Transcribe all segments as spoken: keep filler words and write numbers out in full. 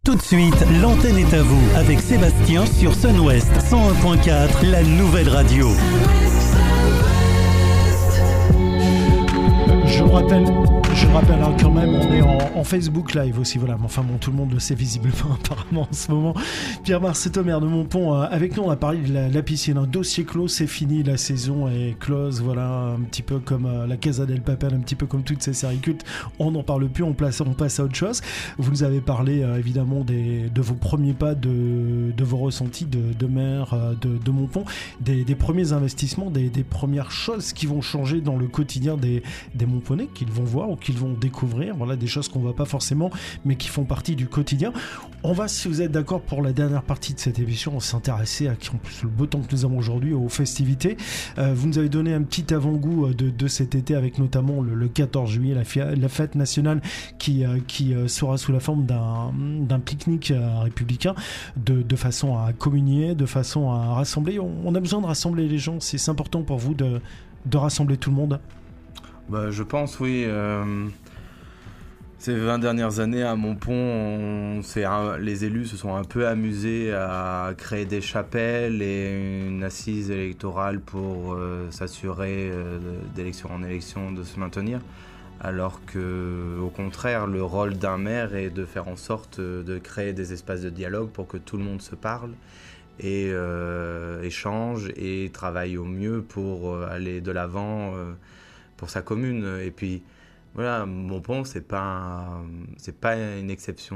Tout de suite, l'antenne est à vous avec Sébastien sur Sun West cent un point quatre, la nouvelle radio. Je le rappelle, je le rappelle hein, quand même, on est en, en Facebook Live aussi, voilà. Mais enfin bon, tout le monde le sait visiblement apparemment en ce moment. Pierre Marcetto, maire de Montpont, euh, avec nous, on a parlé de la, la piscine. Un dossier clos, c'est fini, la saison est close, voilà, un petit peu comme euh, la Casa del Papel, un petit peu comme toutes ces séries cultes. On n'en parle plus, on, place, on passe à autre chose. Vous nous avez parlé euh, évidemment des, de vos premiers pas, de, de vos ressentis de, de maire euh, de, de Montpont, des, des premiers investissements, des, des premières choses qui vont changer dans le quotidien des, des Montponnais, qu'ils vont voir ou qu'ils vont découvrir, voilà, des choses qu'on ne voit pas forcément mais qui font partie du quotidien. On va, si vous êtes d'accord, pour la dernière partie de cette émission, on s'intéresser à qui, en plus le beau temps que nous avons aujourd'hui, aux festivités. Euh, vous nous avez donné un petit avant-goût de, de cet été avec notamment le, le quatorze juillet, la, fia, la fête nationale qui, euh, qui euh, sera sous la forme d'un, d'un pique-nique euh, républicain, de, de façon à communier, de façon à rassembler. On, on a besoin de rassembler les gens, c'est, c'est important pour vous de, de rassembler tout le monde? Bah, je pense, oui. Euh, ces vingt dernières années à Montpont, on, c'est un, les élus se sont un peu amusés à créer des chapelles et une assise électorale pour euh, s'assurer euh, d'élection en élection de se maintenir. Alors que, au contraire, le rôle d'un maire est de faire en sorte de créer des espaces de dialogue pour que tout le monde se parle et euh, échange et travaille au mieux pour aller de l'avant euh, pour sa commune. Et puis voilà, Montpont, c'est pas un, c'est pas une exception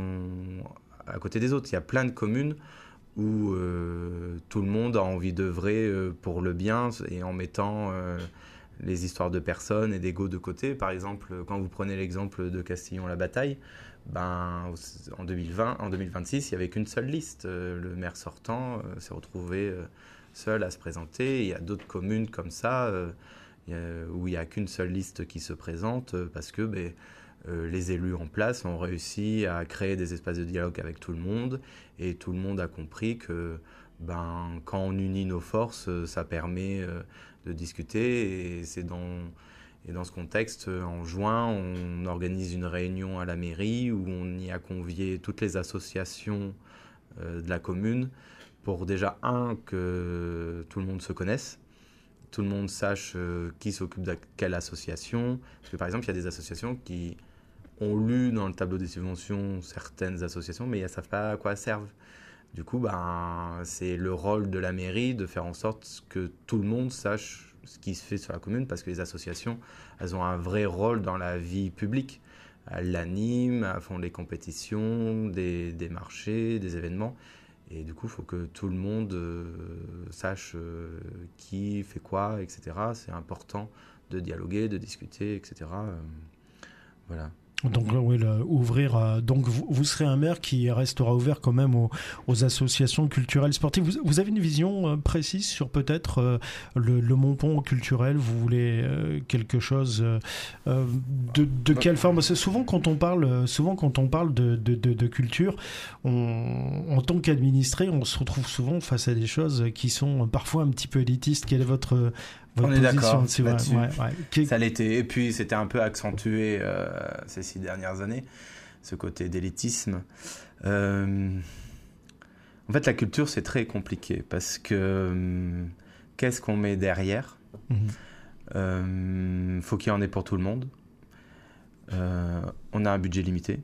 à côté des autres. Il y a plein de communes où euh, tout le monde a envie d'œuvrer euh, pour le bien et en mettant euh, les histoires de personnes et d'ego de côté. Par exemple, quand vous prenez l'exemple de Castillon-la-Bataille, ben, en deux mille vingt, en deux mille vingt-six, il n'y avait qu'une seule liste. Le maire sortant euh, s'est retrouvé euh, seul à se présenter. Il y a d'autres communes comme ça euh, où il n'y a qu'une seule liste qui se présente parce que ben, euh, les élus en place ont réussi à créer des espaces de dialogue avec tout le monde et tout le monde a compris que ben, quand on unit nos forces, ça permet euh, de discuter et c'est dans, et dans ce contexte, en juin, on organise une réunion à la mairie où on y a convié toutes les associations euh, de la commune pour déjà, un, que tout le monde se connaisse, tout le monde sache euh, qui s'occupe de quelle association. Parce que par exemple, il y a des associations qui ont lu dans le tableau des subventions certaines associations, mais elles ne savent pas à quoi elles servent. Du coup, ben, c'est le rôle de la mairie de faire en sorte que tout le monde sache ce qui se fait sur la commune, parce que les associations, elles ont un vrai rôle dans la vie publique. Elles l'animent, elles font des compétitions, des, des marchés, des événements. Et du coup, il faut que tout le monde euh, sache euh, qui fait quoi, et cetera. C'est important de dialoguer, de discuter, et cetera. Euh, voilà. Donc oui, le, ouvrir. Euh, donc vous, vous serez un maire qui restera ouvert quand même aux, aux associations culturelles sportives. Vous, vous avez une vision euh, précise sur peut-être euh, le, le Montpont culturel. Vous voulez euh, quelque chose euh, de, de quelle forme? Parce que souvent quand on parle, souvent quand on parle de, de, de, de culture, on, en tant qu'administré, on se retrouve souvent face à des choses qui sont parfois un petit peu élitistes. Quelle est votre Votre On est d'accord dessus, là-dessus. Ouais, ouais. Qui... Ça l'était. Et puis, c'était un peu accentué euh, ces six dernières années, ce côté d'élitisme. Euh... En fait, la culture, c'est très compliqué parce que euh, qu'est-ce qu'on met derrière? Il mm-hmm. euh, faut qu'il y en ait pour tout le monde. Euh, on a un budget limité.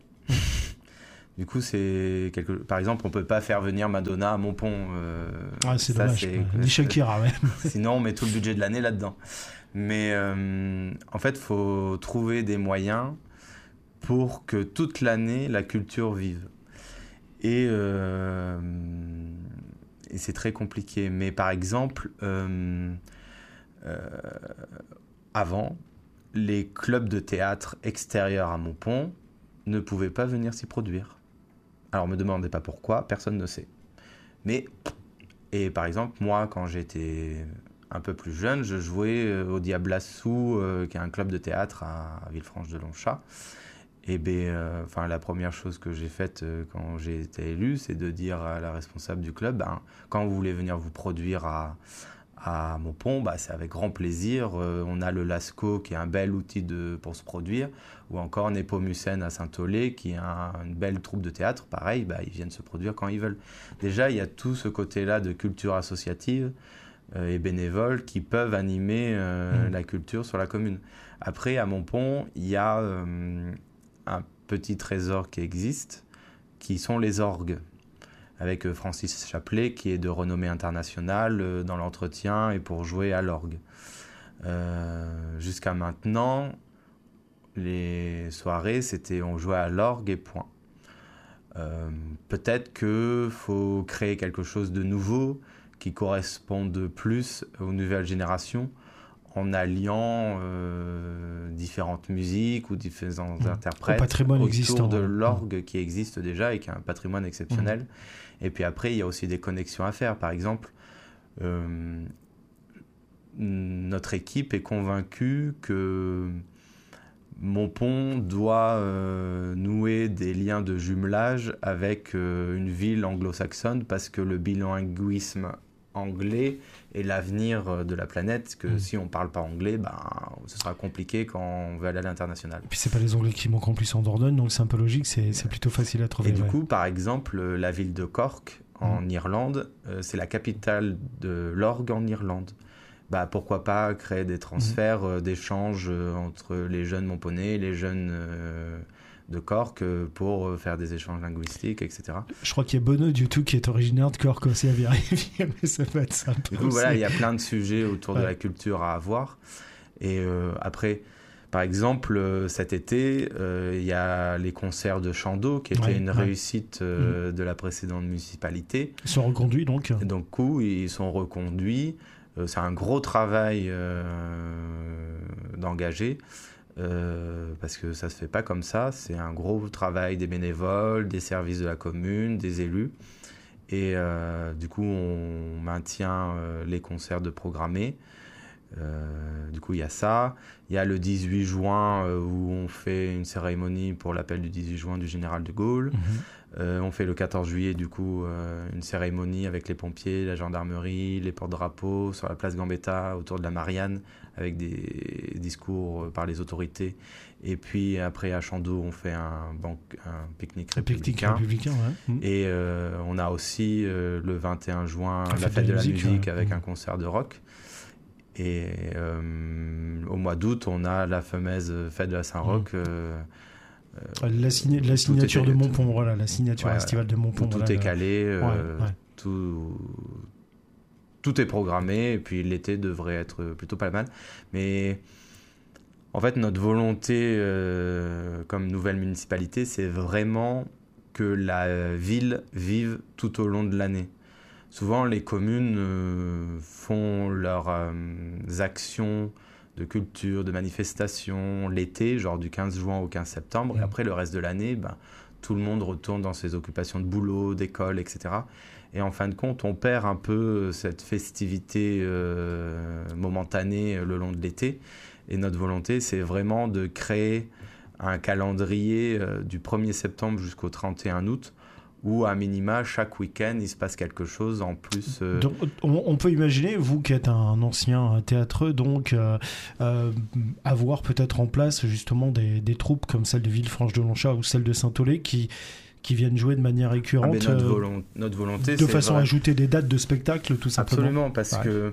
Du coup, c'est quelque... par exemple, on ne peut pas faire venir Madonna à Montpont. Euh, ah, c'est ça, dommage. C'est... Ni Shakira, ouais. Sinon, on met tout le budget de l'année là-dedans. Mais euh, en fait, il faut trouver des moyens pour que toute l'année, la culture vive. Et, euh, et c'est très compliqué. Mais par exemple, euh, euh, avant, les clubs de théâtre extérieurs à Montpont ne pouvaient pas venir s'y produire. Alors, ne me demandez pas pourquoi, personne ne sait. Mais, et par exemple, moi, quand j'étais un peu plus jeune, je jouais au Diablassou, euh, qui est un club de théâtre à, à Villefranche-de-Longchat. Et ben, euh, enfin, la première chose que j'ai faite euh, quand j'ai été élu, c'est de dire à la responsable du club, ben, quand vous voulez venir vous produire à, à Montpont, bah, c'est avec grand plaisir. Euh, on a le Lascaux qui est un bel outil de, pour se produire, ou encore Népomucène à Saint-Aulé qui est un, une belle troupe de théâtre. Pareil, bah, ils viennent se produire quand ils veulent. Déjà, il y a tout ce côté-là de culture associative euh, et bénévole qui peuvent animer euh, mmh. la culture sur la commune. Après, à Montpont, il y a euh, un petit trésor qui existe, qui sont les orgues, avec Francis Chapelet, qui est de renommée internationale euh, dans l'entretien et pour jouer à l'orgue. Euh, jusqu'à maintenant, les soirées, c'était on jouait à l'orgue et point. Euh, peut-être qu'il faut créer quelque chose de nouveau qui corresponde plus aux nouvelles générations, en alliant euh, différentes musiques ou différents mmh. interprètes autour existant, de ouais. l'orgue qui existe déjà et qui est un patrimoine exceptionnel. Mmh. Et puis après, il y a aussi des connexions à faire. Par exemple, euh, notre équipe est convaincue que Montpont doit euh, nouer des liens de jumelage avec euh, une ville anglo-saxonne parce que le bilinguisme anglais est l'avenir de la planète, que mmh. si on ne parle pas anglais, ben, ce sera compliqué quand on veut aller à l'international. Et puis c'est pas les Anglais qui manquent en plus en Dordogne, donc c'est un peu logique, c'est, c'est plutôt facile à trouver. Et du ouais. coup, par exemple, la ville de Cork, en mmh. Irlande, euh, c'est la capitale de l'orgue en Irlande. Bah, pourquoi pas créer des transferts, mmh. euh, d'échanges euh, entre les jeunes Montponnais, les jeunes euh, de Cork euh, pour euh, faire des échanges linguistiques, et cetera. Je crois qu'il y a Bono du tout qui est originaire de Cork aussi à vérifier, mais ça peut être sympa. Du coup, voilà, il y a plein de sujets autour ouais. de la culture à avoir. Et euh, après, par exemple, euh, cet été, euh, il y a les concerts de Chandeau, qui étaient ouais, une ouais. réussite euh, mmh. de la précédente municipalité. Ils sont reconduits, donc. Et donc, coup, ils sont reconduits. Euh, c'est un gros travail euh, d'engager. Euh, parce que ça ne se fait pas comme ça, c'est un gros travail des bénévoles, des services de la commune, des élus, et euh, du coup on maintient euh, les concerts de programmés. Euh, du coup il y a ça, il y a le dix-huit juin euh, où on fait une cérémonie pour l'appel du dix-huit juin du général de Gaulle. Mmh. Euh, on fait le quatorze juillet du coup euh, une cérémonie avec les pompiers, la gendarmerie, les porte-drapeaux sur la place Gambetta autour de la Marianne avec des discours par les autorités. Et puis après à Chandeau on fait un, banc, un pique-nique républicain. républicain ouais. mmh. Et euh, on a aussi euh, le vingt et un juin la, la fête, fête de la musique, musique ouais. avec mmh. un concert de rock. Et euh, au mois d'août on a la fameuse fête de la Saint-Roch. Mmh. Euh, Euh, la, signa- la signature est, de Montpont, tout, voilà, la signature ouais, estivale de Montpont. Tout, tout voilà, est calé, euh, ouais, ouais. Tout, tout est programmé, et puis l'été devrait être plutôt pas mal. Mais en fait, notre volonté euh, comme nouvelle municipalité, c'est vraiment que la ville vive tout au long de l'année. Souvent, les communes euh, font leurs euh, actions de culture, de manifestations, l'été, genre du quinze juin au quinze septembre, mmh. et après le reste de l'année, ben, tout le monde retourne dans ses occupations de boulot, d'école, et cetera. Et en fin de compte, on perd un peu cette festivité euh, momentanée le long de l'été. Et notre volonté, c'est vraiment de créer un calendrier euh, du premier septembre jusqu'au trente et un août, où à minima, chaque week-end, il se passe quelque chose en plus. Euh... Donc, on, on peut imaginer, vous qui êtes un ancien théâtreux, donc euh, euh, avoir peut-être en place justement des, des troupes comme celle de Villefranche-de-Longchamp ou celle de Saint-Aulé qui, qui viennent jouer de manière récurrente. Ah, notre, volont- notre volonté, de façon à ajouter des dates de spectacle, tout simplement. Absolument, parce ouais. que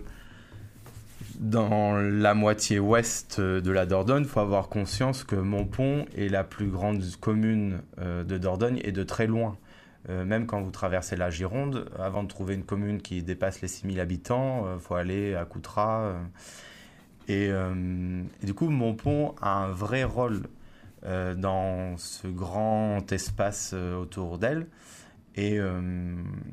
dans la moitié ouest de la Dordogne, il faut avoir conscience que Montpont est la plus grande commune de Dordogne et de très loin. Euh, même quand vous traversez la Gironde, avant de trouver une commune qui dépasse les six mille habitants, il euh, faut aller à Coutras. Euh, et, euh, et du coup, Montpont a un vrai rôle euh, dans ce grand espace euh, autour d'elle. Et euh,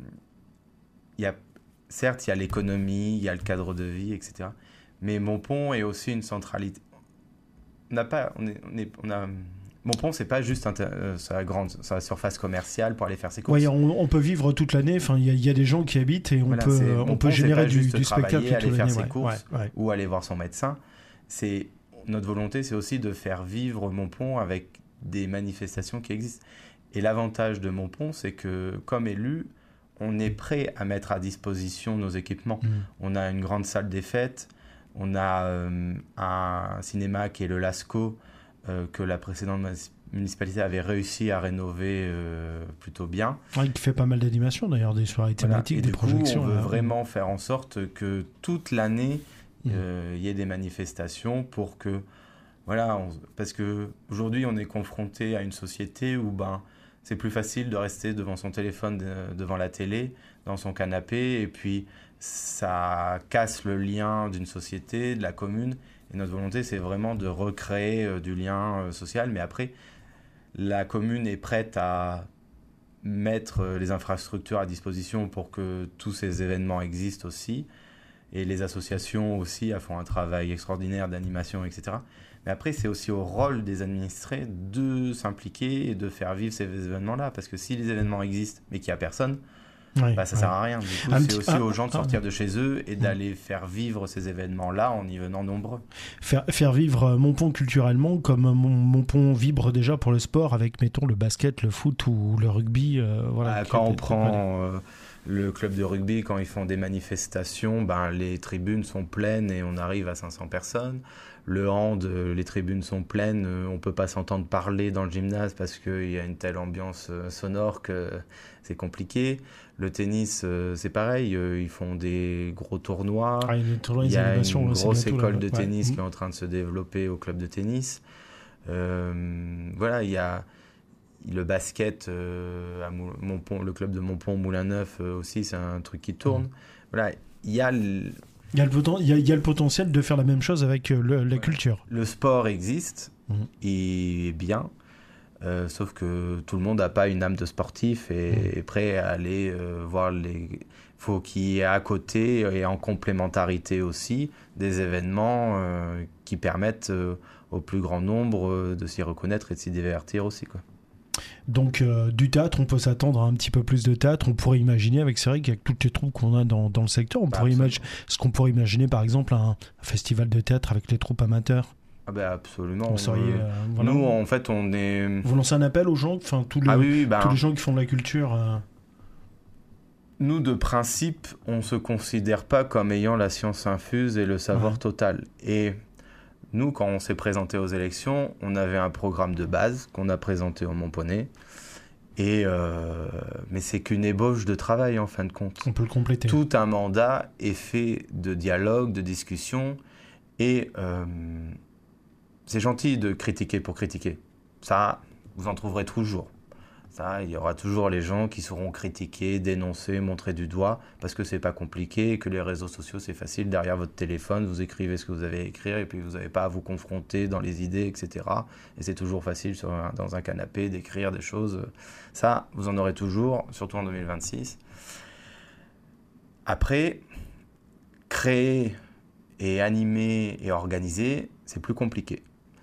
y a, certes, il y a l'économie, il y a le cadre de vie, et cetera. Mais Montpont est aussi une centralité. On n'a pas... On est, on est, on a, Montpont, c'est pas juste inter- euh, sa grande, sa surface commerciale pour aller faire ses courses. Oui, on, on peut vivre toute l'année. Enfin, il y, y a des gens qui habitent et on voilà, peut, on Montpont, peut générer du, du spectacle toute aller faire l'année. ses Ouais, courses ouais, ouais. ou aller voir son médecin. C'est notre volonté, c'est aussi de faire vivre Montpont avec des manifestations qui existent. Et l'avantage de Montpont, c'est que comme élu, on est prêt à mettre à disposition nos équipements. Mmh. On a une grande salle des fêtes, on a euh, un cinéma qui est le Lascaux, euh, que la précédente municipalité avait réussi à rénover euh, plutôt bien. Ouais, qui fait pas mal d'animations d'ailleurs, des soirées thématiques, voilà. des projections. Coup, on veut là. vraiment faire en sorte que toute l'année, il mmh. euh, y ait des manifestations pour que... Voilà, on, parce qu'aujourd'hui, on est confronté à une société où ben, c'est plus facile de rester devant son téléphone, de, devant la télé, dans son canapé, et puis ça casse le lien d'une société, de la commune. Et notre volonté, c'est vraiment de recréer euh, du lien euh, social. Mais après, la commune est prête à mettre euh, les infrastructures à disposition pour que tous ces événements existent aussi. Et les associations aussi elles font un travail extraordinaire d'animation, et cetera. Mais après, c'est aussi au rôle des administrés de s'impliquer et de faire vivre ces événements-là. Parce que si les événements existent, mais qu'il n'y a personne, oui, bah, ça ne ouais. sert à rien. Du coup, un c'est petit... aussi ah, aux gens de sortir ah, de chez eux et d'aller ouais. faire vivre ces événements-là en y venant nombreux. Faire, faire vivre Montpont culturellement comme Montpont vibre déjà pour le sport avec, mettons, le basket, le foot ou le rugby. Euh, voilà, ah, quand on prend... Euh, le club de rugby, quand ils font des manifestations, ben, les tribunes sont pleines et on arrive à cinq cents personnes. Le hand, les tribunes sont pleines, on ne peut pas s'entendre parler dans le gymnase parce qu'il y a une telle ambiance sonore que c'est compliqué. Le tennis, c'est pareil, ils font des gros tournois. Ah, il y a, tournois, il y a une grosse école de tennis ouais. qui est en train de se développer au club de tennis. Euh, voilà, il y a... Le basket, euh, à Montpont, le club de Montpont Moulin-Neuf euh, aussi, c'est un truc qui tourne. Mmh. Voilà, il y a le... Il y a, le poten- il, y a, il y a le potentiel de faire la même chose avec euh, le, la ouais. culture. Le sport existe, mmh. et bien, euh, sauf que tout le monde n'a pas une âme de sportif et mmh. est prêt à aller euh, voir les... Il faut qu'il y ait à côté et en complémentarité aussi des événements euh, qui permettent euh, au plus grand nombre euh, de s'y reconnaître et de s'y divertir aussi, quoi. Donc euh, du théâtre, on peut s'attendre à un petit peu plus de théâtre. On pourrait imaginer, avec c'est vrai qu'avec toutes les troupes qu'on a dans, dans le secteur, on bah, pourrait imaginer ce qu'on pourrait imaginer par exemple un, un festival de théâtre avec les troupes amateurs. Ah bah absolument. Vous seriez, euh, voilà. Nous en fait on est. Vous lancez un appel aux gens, enfin tous les ah, oui, oui, bah, tous les gens qui font de la culture. Euh... Nous de principe, on se considère pas comme ayant la science infuse et le savoir ouais. total. Et nous, quand on s'est présenté aux élections, on avait un programme de base qu'on a présenté au Montponey. Et euh, mais c'est qu'une ébauche de travail, en fin de compte. On peut le compléter. Tout un mandat est fait de dialogue, de discussion. Et euh, c'est gentil de critiquer pour critiquer. Ça, vous en trouverez toujours. Ça, il y aura toujours les gens qui sauront critiquer, dénoncer, montrer du doigt, parce que c'est pas compliqué, que les réseaux sociaux c'est facile, derrière votre téléphone, vous écrivez ce que vous avez à écrire, et puis vous n'avez pas à vous confronter dans les idées, et cetera. Et c'est toujours facile sur un, dans un canapé d'écrire des choses. Ça, vous en aurez toujours, surtout en deux mille vingt-six. Après, créer et animer et organiser, c'est plus compliqué.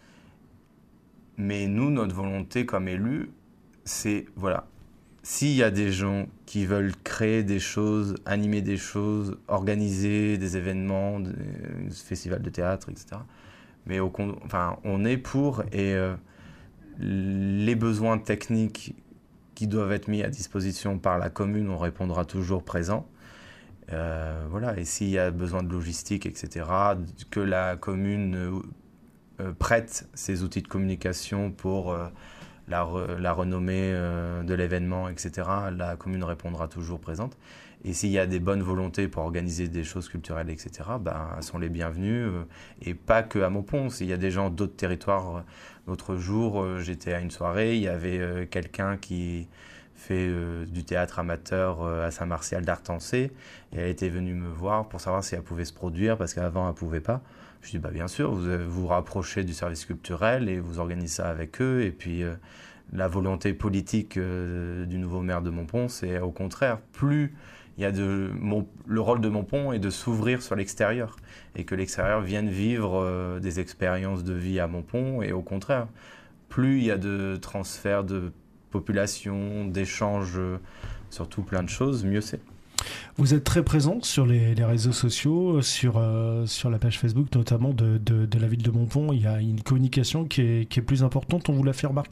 Mais nous, notre volonté comme élus, c'est, voilà, s'il y a des gens qui veulent créer des choses, animer des choses, organiser des événements, des, des festivals de théâtre, et cetera. Mais au, enfin, on est pour, et euh, les besoins techniques qui doivent être mis à disposition par la commune, on répondra toujours présent. Euh, voilà, et s'il y a besoin de logistique, et cetera, que la commune euh, prête ses outils de communication pour... Euh, La, re, la renommée euh, de l'événement, et cetera, la commune répondra toujours présente. Et s'il y a des bonnes volontés pour organiser des choses culturelles, et cetera, ben, elles sont les bienvenues. Euh, et pas que à Montpont. S'il y a des gens d'autres territoires, l'autre jour, euh, j'étais à une soirée, il y avait euh, quelqu'un qui fait euh, du théâtre amateur euh, à Saint-Martial d'Artancé. Et elle était venue me voir pour savoir si elle pouvait se produire, parce qu'avant, elle ne pouvait pas. Je dis, bah, bien sûr, vous vous rapprochez du service culturel et vous organisez ça avec eux. Et puis, euh, la volonté politique euh, du nouveau maire de Montpont, c'est au contraire, plus il y a de... Mon, le rôle de Montpont est de s'ouvrir sur l'extérieur et que l'extérieur vienne vivre euh, des expériences de vie à Montpont. Et au contraire, plus il y a de transferts de population, d'échanges, euh, surtout plein de choses, mieux c'est. Vous êtes très présent sur les, les réseaux sociaux, sur, euh, sur la page Facebook notamment de, de, de la ville de Montpont. Il y a une communication qui est, qui est plus importante, on vous l'a fait remarquer ?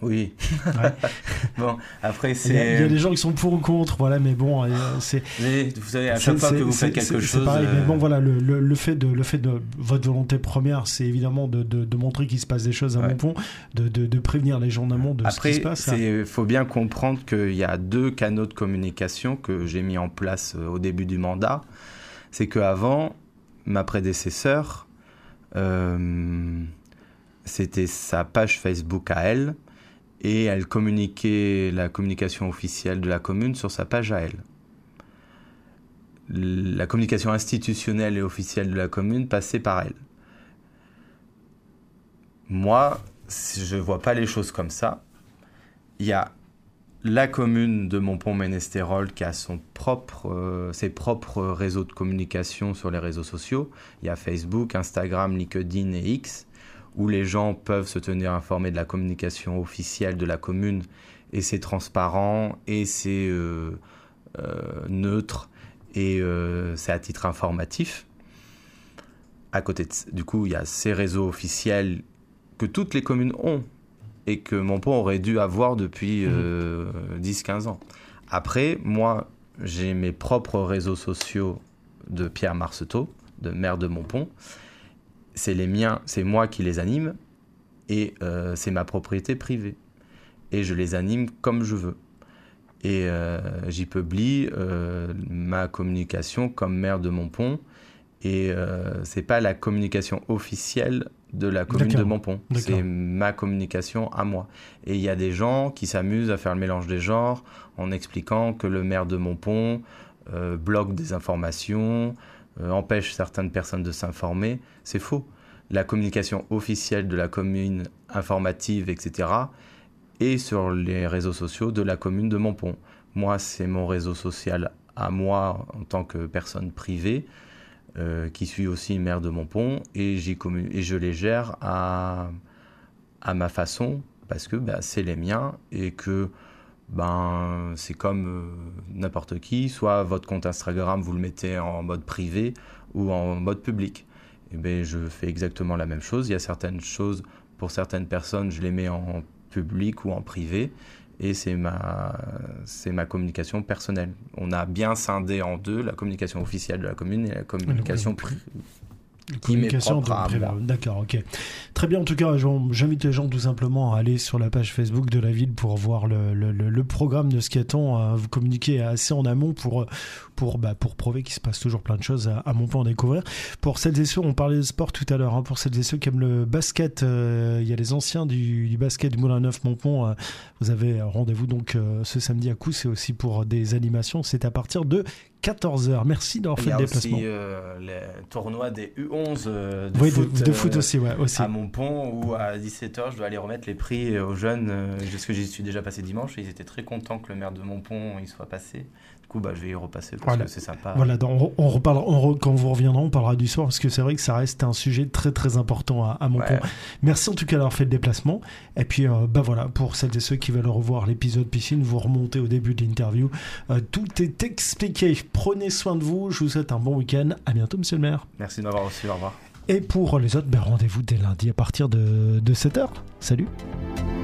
Oui. Ouais. Bon, après, c'est... Il y, a, il y a des gens qui sont pour ou contre, voilà, mais bon, euh, c'est... Mais, vous savez, à chaque c'est, fois que vous c'est, faites quelque c'est, chose... C'est pareil, euh... mais bon, voilà, le, le, le, fait de, le fait de... Votre volonté première, c'est évidemment de, de, de montrer qu'il se passe des choses à ouais. Montpont, de, de, de prévenir les gens en amont de après, ce qui se passe. Après, il faut bien comprendre qu'il y a deux canaux de communication que j'ai mis en place au début du mandat. C'est qu'avant, ma prédécesseure, euh, c'était sa page Facebook à elle, et elle communiquait la communication officielle de la commune sur sa page à elle. La communication institutionnelle et officielle de la commune passait par elle. Moi, je ne vois pas les choses comme ça. Il y a la commune de Montpont-Ménestérol qui a son propre, euh, ses propres réseaux de communication sur les réseaux sociaux. Il y a Facebook, Instagram, LinkedIn et X, où les gens peuvent se tenir informés de la communication officielle de la commune, et c'est transparent, et c'est euh, euh, neutre, et euh, c'est à titre informatif. À côté de, du coup, il y a ces réseaux officiels que toutes les communes ont, et que Montpont aurait dû avoir depuis euh, dix à quinze ans. Après, moi, j'ai mes propres réseaux sociaux de Pierre Marceteau, de maire de Montpont. C'est les miens, c'est moi qui les anime, et euh, c'est ma propriété privée. Et je les anime comme je veux. Et euh, j'y publie euh, ma communication comme maire de Montpont, et euh, c'est pas la communication officielle de la commune D'accord. de Montpont. D'accord. C'est ma communication à moi. Et il y a des gens qui s'amusent à faire le mélange des genres en expliquant que le maire de Montpont euh, bloque des informations, euh, empêche certaines personnes de s'informer. C'est faux. La communication officielle de la commune, informative, et cetera, est sur les réseaux sociaux de la commune de Montpont. Moi, c'est mon réseau social à moi en tant que personne privée, Euh, qui suis aussi maire de Montpont, et, j'y commun- et je les gère à, à ma façon, parce que bah, c'est les miens, et que ben, c'est comme euh, n'importe qui, soit votre compte Instagram, vous le mettez en mode privé ou en mode public. Et ben, je fais exactement la même chose. Il y a certaines choses, pour certaines personnes, je les mets en public ou en privé, et c'est ma, c'est ma communication personnelle. On a bien scindé en deux la communication officielle de la commune et la communication privée. Communication de prévu. D'accord, ok. Très bien, en tout cas, j'invite les gens tout simplement à aller sur la page Facebook de la ville pour voir le, le, le programme de skiathlon. Vous communiquez assez en amont pour, pour, bah, pour prouver qu'il se passe toujours plein de choses à, à Montpont à découvrir. Pour celles et ceux, on parlait de sport tout à l'heure, hein, pour celles et ceux qui aiment le basket, euh, il y a les anciens du, du basket du Moulin Neuf Montpont. Euh, vous avez rendez-vous donc euh, ce samedi à Cousse, c'est aussi pour des animations. C'est à partir de quatorze heures. Merci d'avoir fait le déplacement. Il y a aussi euh, les tournois des U onze euh, de, oui, foot, de, de foot aussi, ouais, aussi. À Montpont, où à dix-sept heures, je dois aller remettre les prix aux jeunes. Euh, parce que j'y suis déjà passé dimanche, et ils étaient très contents que le maire de Montpont y soit passé. Du coup, bah, je vais y repasser parce voilà. que c'est sympa. Voilà, donc on, on reparlera, on re, quand vous reviendrez, on parlera du soir, parce que c'est vrai que ça reste un sujet très très important à, à Montpont. Ouais. Merci en tout cas d'avoir fait le déplacement. Et puis, euh, bah voilà, pour celles et ceux qui veulent revoir l'épisode piscine, vous remontez au début de l'interview. Euh, tout est expliqué. Prenez soin de vous. Je vous souhaite un bon week-end. À bientôt, monsieur le maire. Merci de m'avoir reçu. Au revoir. Et pour les autres, bah, rendez-vous dès lundi à partir de, de sept heures. Salut.